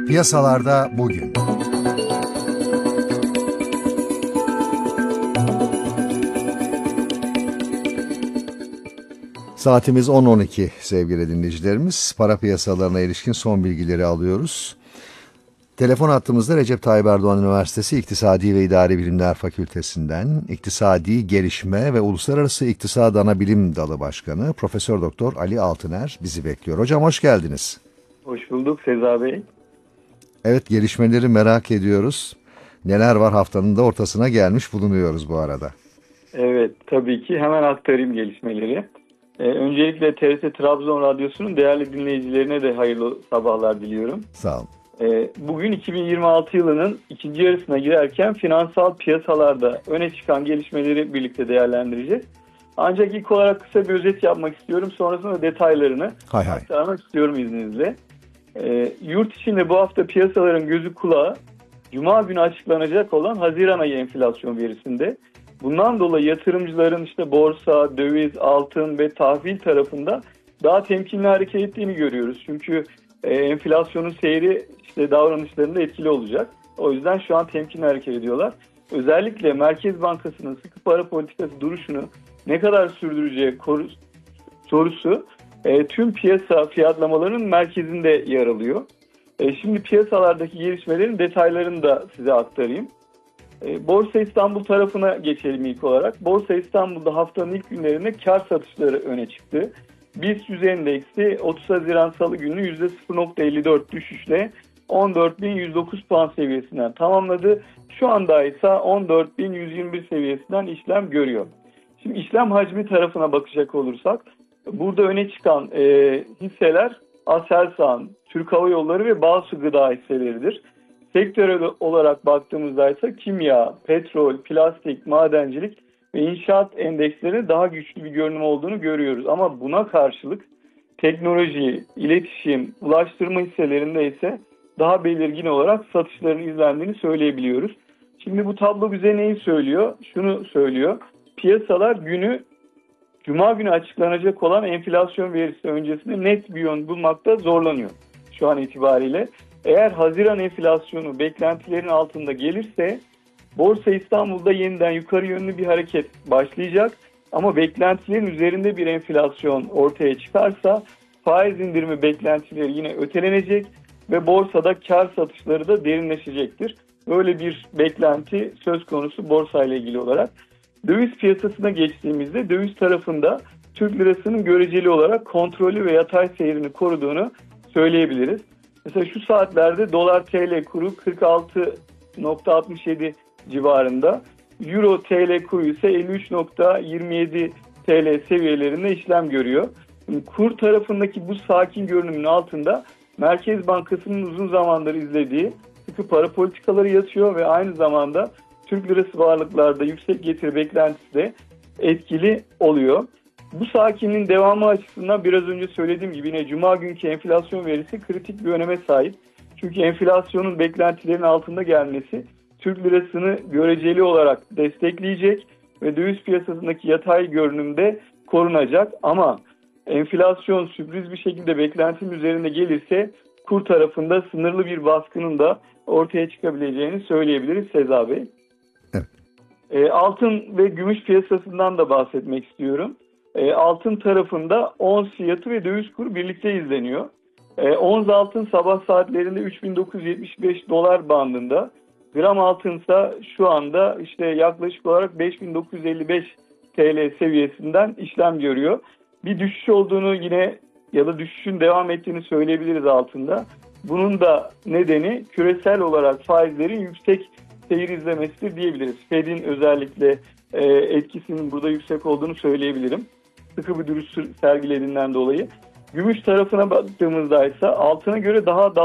Piyasalarda bugün. Saatimiz 10.12 sevgili dinleyicilerimiz. Para piyasalarına ilişkin son bilgileri alıyoruz. Telefon hattımızda Recep Tayyip Erdoğan Üniversitesi İktisadi ve İdari Bilimler Fakültesinden İktisadi Gelişme ve Uluslararası İktisat Anabilim Dalı Başkanı Profesör Doktor Ali Altıner bizi bekliyor. Hocam hoş geldiniz. Hoş bulduk Seza Bey. Evet, gelişmeleri merak ediyoruz. Neler var, haftanın da ortasına gelmiş bulunuyoruz bu arada. Evet, tabii ki hemen aktarayım gelişmeleri. Öncelikle TRT Trabzon Radyosu'nun değerli dinleyicilerine de hayırlı sabahlar diliyorum. Sağ olun. Bugün 2026 yılının ikinci yarısına girerken finansal piyasalarda öne çıkan gelişmeleri birlikte değerlendireceğiz. Ancak ilk olarak kısa bir özet yapmak istiyorum. Sonrasında detaylarını aktarmak istiyorum izninizle. Yurt içinde bu hafta piyasaların gözü kulağı Cuma günü açıklanacak olan Haziran ayı enflasyon verisinde. Bundan dolayı yatırımcıların borsa, döviz, altın ve tahvil tarafında daha temkinli hareket ettiğini görüyoruz. Çünkü enflasyonun seyri davranışlarında etkili olacak. O yüzden şu an temkinli hareket ediyorlar. Özellikle Merkez Bankası'nın sıkı para politikası duruşunu ne kadar sürdüreceği sorusu tüm piyasa fiyatlamalarının merkezinde yer alıyor. Şimdi piyasalardaki gelişmelerin detaylarını da size aktarayım. Borsa İstanbul tarafına geçelim ilk olarak. Borsa İstanbul'da haftanın ilk günlerinde kar satışları öne çıktı. BIST 100 endeksi 30 Haziran Salı günü %0.54 düşüşle 14.109 puan seviyesinden tamamladı. Şu anda ise 14.121 seviyesinden işlem görüyor. Şimdi işlem hacmi tarafına bakacak olursak burada öne çıkan hisseler Aselsan, Türk Hava Yolları ve Bağsu Gıda hisseleridir. Sektörel olarak baktığımızda ise kimya, petrol, plastik, madencilik ve inşaat endekslerinin daha güçlü bir görünüm olduğunu görüyoruz. Ama buna karşılık teknoloji, iletişim, ulaştırma hisselerinde ise daha belirgin olarak satışların izlendiğini söyleyebiliyoruz. Şimdi bu tablo bize neyi söylüyor? Şunu söylüyor. Piyasalar Cuma günü açıklanacak olan enflasyon verisi öncesinde net bir yön bulmakta zorlanıyor şu an itibariyle. Eğer Haziran enflasyonu beklentilerin altında gelirse Borsa İstanbul'da yeniden yukarı yönlü bir hareket başlayacak. Ama beklentilerin üzerinde bir enflasyon ortaya çıkarsa faiz indirimi beklentileri yine ötelenecek ve borsada kar satışları da derinleşecektir. Böyle bir beklenti söz konusu borsayla ilgili olarak. Döviz piyasasına geçtiğimizde döviz tarafında Türk lirasının göreceli olarak kontrollü ve yatay seyrini koruduğunu söyleyebiliriz. Mesela şu saatlerde dolar TL kuru 46.67 civarında. Euro TL kuru ise 53.27 TL seviyelerinde işlem görüyor. Şimdi kur tarafındaki bu sakin görünümün altında Merkez Bankası'nın uzun zamandır izlediği sıkı para politikaları yatıyor ve aynı zamanda Türk lirası varlıklarda yüksek getiri beklentisi de etkili oluyor. Bu sakinliğin devamı açısından biraz önce söylediğim gibi yine Cuma günkü enflasyon verisi kritik bir öneme sahip. Çünkü enflasyonun beklentilerin altında gelmesi Türk lirasını göreceli olarak destekleyecek ve döviz piyasasındaki yatay görünümde korunacak. Ama enflasyon sürpriz bir şekilde beklentinin üzerinde gelirse kur tarafında sınırlı bir baskının da ortaya çıkabileceğini söyleyebiliriz Seza Bey. Evet. Altın ve gümüş piyasasından da bahsetmek istiyorum. Altın tarafında ons fiyatı ve döviz kuru birlikte izleniyor. Ons altın sabah saatlerinde 3.975 dolar bandında. Gram altınsa şu anda yaklaşık olarak 5.955 TL seviyesinden işlem görüyor. Bir düşüş olduğunu yine ya da düşüşün devam ettiğini söyleyebiliriz altında. Bunun da nedeni küresel olarak faizlerin yüksek seyir izlemesidir diyebiliriz. Fed'in özellikle etkisinin burada yüksek olduğunu söyleyebilirim. Sıkı bir duruş sergilediğinden dolayı. Gümüş tarafına baktığımızda ise altına göre daha